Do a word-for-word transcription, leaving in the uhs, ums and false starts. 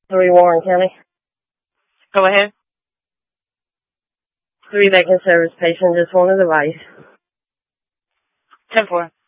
Three Warren County. Go ahead. Three vacant service patient, just wanted advice. ten four.